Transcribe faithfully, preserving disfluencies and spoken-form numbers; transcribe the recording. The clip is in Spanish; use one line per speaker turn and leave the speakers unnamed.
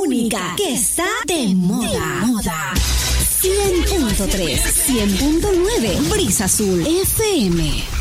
única, que está de moda. De moda. cien punto tres, cien punto nueve, Brisa Azul F M.